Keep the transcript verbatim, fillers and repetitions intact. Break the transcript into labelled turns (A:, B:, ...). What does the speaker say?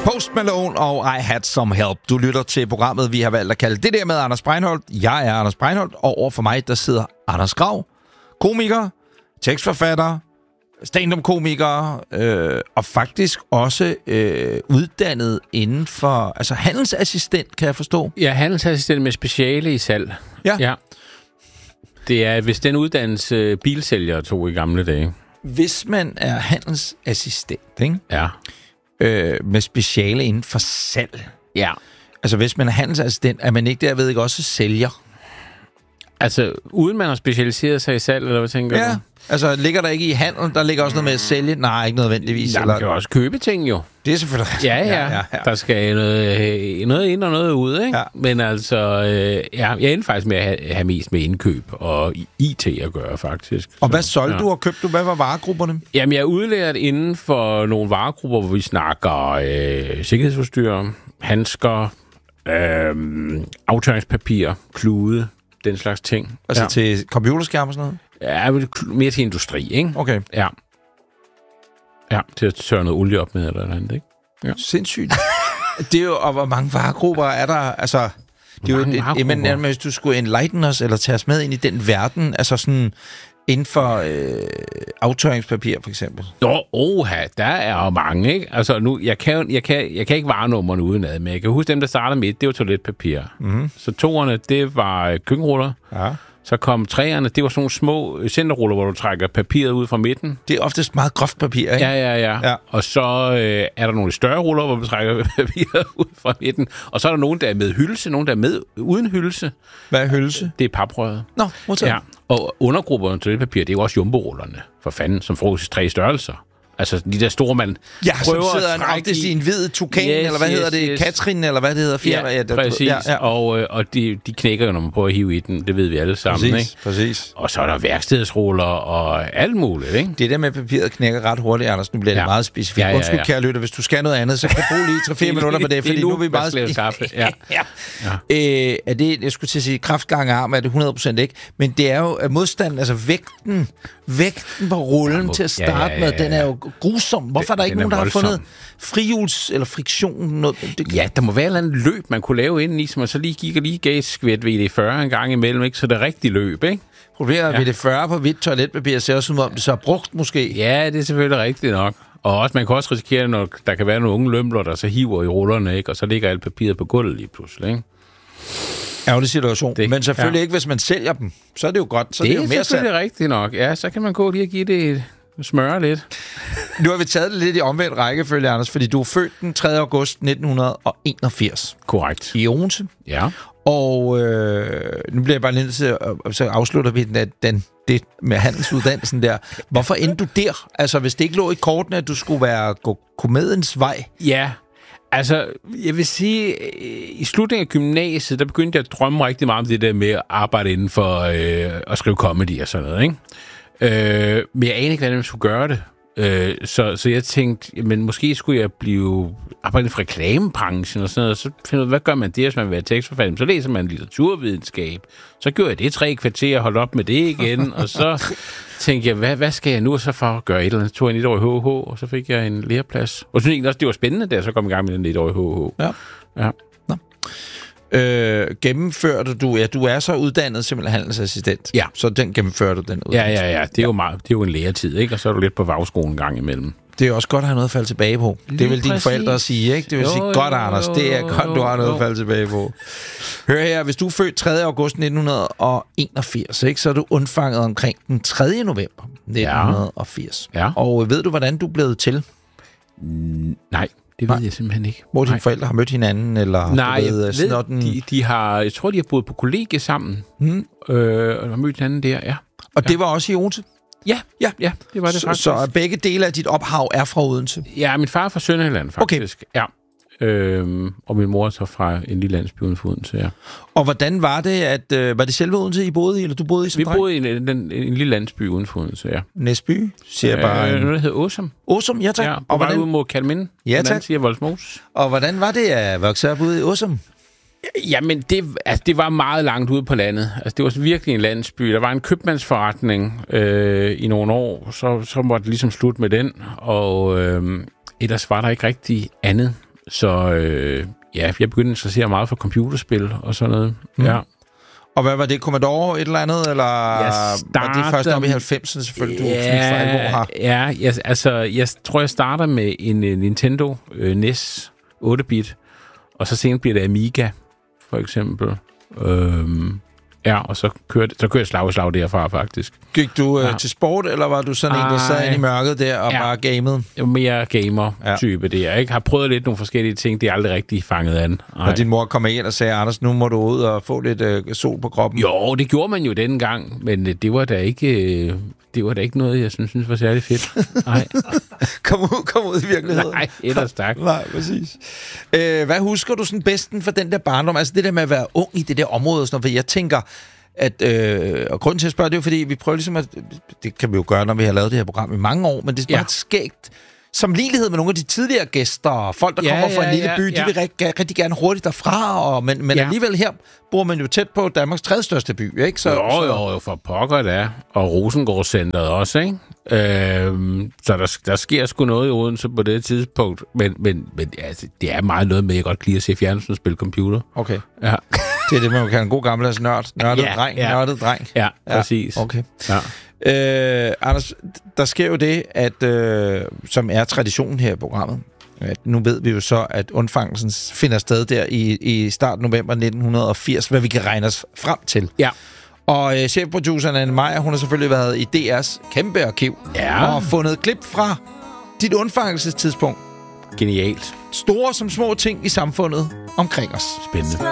A: Post Malone og I Had Some Help. Du lytter til programmet, vi har valgt at kalde det der med Anders Breinholt. Jeg er Anders Breinholt, og over for mig, der sidder Anders Grav, komiker, tekstforfatter, stand-up-komiker, øh, og faktisk også øh, uddannet inden for... Altså handelsassistent, kan jeg forstå.
B: Ja, handelsassistent med speciale i salg.
A: Ja.
B: ja. Det er, hvis den uddannelse bilsælger tog i gamle dage.
A: Hvis man er handelsassistent, ikke?
B: Ja.
A: Øh, med speciale inden for salg.
B: Ja.
A: Altså, hvis man er handelsassistent, er man ikke derved ikke også sælger?
B: Altså, uden man har specialiseret sig i salg, eller hvad tænker
A: ja.
B: du?
A: Altså, ligger der ikke i handel, der ligger også noget med at sælge? Nej, ikke nødvendigvis.
B: Ja, man kan jo også købe ting, jo.
A: Det er selvfølgelig
B: ja, ja, ja, ja. Der skal noget, noget ind og noget ud, ikke?
A: Ja.
B: Men altså, øh, ja, jeg endte faktisk med at have, have mest med indkøb og I T at gøre, faktisk.
A: Og
B: så,
A: hvad solgte
B: ja.
A: du og købte du? Hvad var varegrupperne?
B: Jamen, jeg er udlært inden for nogle varegrupper, hvor vi snakker øh, sikkerhedsudstyr, handsker, øh, aftørringspapir, klude, den slags ting.
A: Altså
B: ja.
A: til computerskærm og sådan noget?
B: Ja, mere til industri, ikke?
A: Okay.
B: Ja. Ja, til at tørre noget olie op med eller andet, ikke? Ja.
A: Sindssygt. Det er jo, og hvor mange varegrupper er der? Altså, det er jo, det, jamen, jamen, hvis du skulle enlighten os, eller tage os med ind i den verden, altså sådan inden for øh, aftørringspapir, for eksempel.
B: Nå, oha, der er jo mange, ikke? Altså, nu, jeg kan, jeg kan, jeg kan ikke varenummerne udenad, men jeg kan huske dem, der starter med et, det var toiletpapir. Mm-hmm. Så toerne, det var køkkenruller. Ja. Så kom træerne, det var sådan nogle små centerruller, hvor du trækker papiret ud fra midten.
A: Det er oftest meget groft papir, ikke?
B: Ja, ja, ja. ja. Og så øh, er der nogle større ruller, hvor du trækker papiret ud fra midten. Og så er der nogen, der er med hylse, nogen, der er med uden hylse.
A: Hvad er hylse?
B: Det er paprøret.
A: Nå, modtaget.
B: Ja. Og undergrupperne til det papir, det er jo også jumbo-rullerne, for fanden, som får tre størrelser. Altså de der store, man
A: ja,
B: prøver
A: som sidder
B: at trække
A: i en hvid tukan, yes, eller hvad yes, hedder det? Yes. Katrin, eller hvad det hedder? Fjerde,
B: ja,
A: ja, det,
B: præcis.
A: Ja, ja.
B: Og, og de, de knækker jo, når man prøver at hive i den. Det ved vi alle sammen,
A: præcis,
B: ikke?
A: Præcis.
B: Og så er der værkstedsruller og alt muligt, ikke?
A: Det der med papiret knækker ret hurtigt, Anders. Nu bliver det ja. meget specifikt. Ja, ja, ja. Undskyld, kære lytter, hvis du skal noget andet, så kan du bruge lige tre fire minutter på det, fordi nu er vi meget...
B: Det kaffe, ja.
A: ja. ja. Øh, er det, jeg skulle til at sige, kraftgange arm er det hundrede procent ikke, men det er jo modstanden, altså vægten, vægten på rullen ja, til at starte ja, ja, ja, ja. med, den er jo grusom. Hvorfor er der ikke nogen, der har fundet frihjuls eller friktion? Noget? Det...
B: Ja, der må være et eller andet løb, man kunne lave inden i, som man så lige gik og lige gav et skvæt V D fyrre en gang imellem, ikke? Så det er rigtig løb, ikke?
A: Problemet er, at V D fyrre på hvidt toiletpapir ser også som om det så er brugt, måske.
B: Ja, det er selvfølgelig rigtigt nok. Og også, man kan også risikere, når der kan være nogle unge lømler, der så hiver i rullerne, ikke? Og så ligger alt papiret på gulvet lige pludselig, ikke?
A: Ærgerlig situation. Det, men selvfølgelig
B: ja.
A: ikke, hvis man sælger dem. Så er det jo godt. Så
B: det,
A: det er jo mere
B: selvfølgelig salg. Rigtigt nok. Ja, så kan man gå lige og give det et smøre lidt.
A: Nu har vi taget det lidt i omvendt rækkefølge, Anders, fordi du er født den tredje august nitten enogfirs.
B: Korrekt.
A: I Odense.
B: Ja.
A: Og øh, nu bliver jeg bare lidt til, og så afslutter vi den, den, det med handelsuddannelsen der. Hvorfor endte du der? Altså, hvis det ikke lå i kortene, at du skulle være gå komediens vej?
B: Ja, altså, jeg vil sige, i slutningen af gymnasiet, der begyndte jeg at drømme rigtig meget om det der med at arbejde inden for øh, at skrive comedy og sådan noget, ikke? Øh, men jeg anede ikke, hvordan jeg skulle gøre det. Øh, så, så jeg tænkte, jamen, måske skulle jeg blive arbejdet for reklamebranchen og sådan noget. Så finder jeg, hvad gør man det, hvis man vil være tekstforfatter? Så læser man litteraturvidenskab. Så gjorde jeg det tre kvarter og holdt op med det igen. Og så tænkte jeg, hvad, hvad skal jeg nu så for at gøre et eller andet? Så tog jeg en et år i H H, og så fik jeg en læreplads. Og så synes jeg også, det var spændende, da jeg så kom i gang med den et år i H H.
A: Ja.
B: Ja.
A: Nå. Øh, gennemførte du, ja, du er så uddannet simpelthen handelsassistent.
B: Ja.
A: Så den gennemførte du, den
B: uddannelse. Ja, ja, ja. Det er, jo meget, det er jo en læretid, ikke? Og så er du lidt på vagskolen en gang imellem.
A: Det er også godt at have noget at falde tilbage på. Lige det vil dine forældre sige, ikke? Det vil jo, sige, godt, jo, Anders, det er godt, du har noget jo. at falde tilbage på. Hør her, hvis du er født tredje august nitten enogfirs, ikke, så er du undfanget omkring den tredje november nitten firs.
B: Ja.
A: Og ved du, hvordan du er blevet til?
B: Mm, nej. Det ved Nej. jeg simpelthen ikke.
A: Hvor dine forældre har mødt hinanden, eller...
B: Nej,
A: du ved,
B: jeg ved, den... de, de har... Jeg tror, de har boet på kollegie sammen. Hmm. Øh, og har mødt hinanden der, ja.
A: Og
B: ja.
A: det var også i Odense?
B: Ja, ja, ja, det var det
A: så,
B: faktisk.
A: Så begge dele af dit ophav er fra Odense?
B: Ja, min far er fra Sønderjylland, faktisk. Okay. Ja. Øhm, og min mor så fra en lille landsby uden for Odense, ja.
A: Og hvordan var det, at... Øh, var det selve Odense, I boede i, eller du boede i som
B: Vi
A: dreng?
B: boede i en, en, en, en lille landsby uden for Odense, ja.
A: Næsby? Siger jeg bare...
B: Øh, noget, der hedder Åsum.
A: Åsum, ja tak.
B: Ja, på
A: og
B: vej
A: hvordan...
B: ud mod Kalminde.
A: Ja tak.
B: Siger Voldsmose.
A: Og hvordan var det at vokse op ude i Åsum?
B: Jamen, det, altså, det var meget langt ude på landet. Altså, det var virkelig en landsby. Der var en købmandsforretning øh, i nogle år, så, så var det ligesom slut med den. Og øh, ellers var der ikke rigtig andet. Så øh, ja, jeg begyndte at interessere mig meget for computerspil og sådan noget. Mm. Ja.
A: Og hvad var det? Commodore et eller andet? Eller
B: starter,
A: var det først op i halvfemserne selvfølgelig, du
B: ja,
A: for alvor har?
B: Ja, jeg, altså, jeg tror, jeg starter med en uh, Nintendo uh, N E S otte bit, og så senere bliver det Amiga, for eksempel. Øhm, ja, og så kørte, så kørte jeg slag og slag derfra, faktisk.
A: Gik du
B: ja.
A: uh, til sport, eller var du sådan Ej. en, der sad inde i mørket der og ja. bare gamede?
B: Jeg var mere gamer-type ja. der. Jeg har prøvet lidt nogle forskellige ting, det er aldrig rigtig fanget an.
A: Og din mor kom ind og sagde, Anders, nu må du ud og få lidt uh, sol på kroppen.
B: Jo, det gjorde man jo dengang, men uh, det var da ikke... Uh, Det var da ikke noget, jeg synes, synes var særlig fedt. Nej.
A: kom, ud, kom ud i virkeligheden.
B: Nej, ellers tak.
A: Nej, præcis. Øh, hvad husker du sådan bedsten for den der barndom? Altså det der med at være ung i det der område. Sådan noget, for jeg tænker, at... Øh, og grunden til at spørge, det er jo fordi, vi prøver ligesom at... Det kan vi jo gøre, når vi har lavet det her program i mange år, men det er meget ja. skægt. Som ligelighed med nogle af de tidligere gæster, folk, der ja, kommer fra ja, en lille by, ja, ja. de vil rigtig, rigtig gerne hurtigt derfra, og, men, men ja. alligevel her bor man jo tæt på Danmarks tredje største by, ikke? Så,
B: jo, jo, jo, for pokker da. Og Rosengårdscenteret også, ikke? Øhm, så der, der sker sgu noget i Odense på det tidspunkt, men, men, men altså, det er meget noget med, at jeg godt kan lide at se fjernsyn og spille computer.
A: Okay.
B: Ja.
A: Det er det, man kan en god gammeldags nørd. Nørdet ja, dreng, ja. nørdet dreng.
B: Ja, præcis.
A: Ja, okay.
B: Ja.
A: Øh, Anders, der sker jo det, at, øh, som er traditionen her i programmet. At nu ved vi jo så, at undfangelsen finder sted der i, i start november nitten firs, hvad vi kan regne os frem til.
B: Ja.
A: Og øh, chefproduceren Anne Meyer, hun har selvfølgelig været i D R's kæmpe arkiv
B: ja.
A: og fundet klip fra dit undfangelsestidspunkt.
B: Genialt.
A: Store som små ting i samfundet omkring os.
B: Spændende.